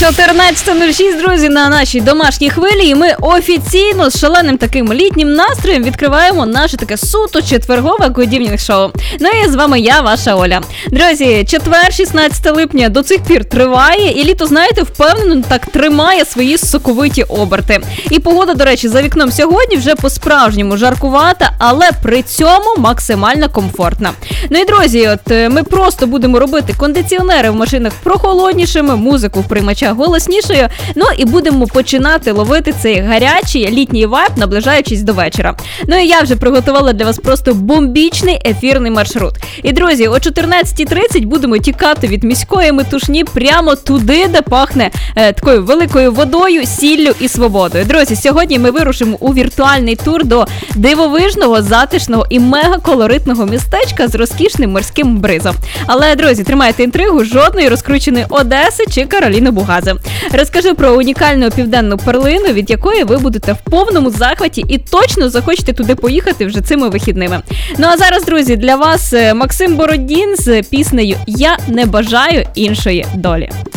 14.06, друзі, на нашій домашній хвилі, і ми офіційно з шаленим таким літнім настроєм відкриваємо наше таке суто четвергове годівнінг-шоу. Ну і з вами я, ваша Оля. Друзі, четвер, 16 липня до цих пір триває, і літо, знаєте, впевнено так тримає свої соковиті оберти. І погода, до речі, за вікном сьогодні вже по-справжньому жаркувата, але при цьому максимально комфортна. Ну і, друзі, ми просто будемо робити кондиціонери в машинах прохолоднішими, музику в приймачах голоснішою, ну і будемо починати ловити цей гарячий літній вайб, наближаючись до вечора. Ну і я вже приготувала для вас просто бомбічний ефірний маршрут. І, друзі, о 14.30 будемо тікати від міської метушні прямо туди, де пахне такою великою водою, сіллю і свободою. Друзі, сьогодні ми вирушимо у віртуальний тур до дивовижного, затишного і мега-колоритного містечка з розкішним морським бризом. Але, друзі, тримайте інтригу, жодної розкрученої Одеси чи Кароліни Бугази. Розкажу про унікальну південну перлину, від якої ви будете в повному захваті і точно захочете туди поїхати вже цими вихідними. Ну а зараз, друзі, для вас Максим Бородін з піснею «Я не бажаю іншої долі».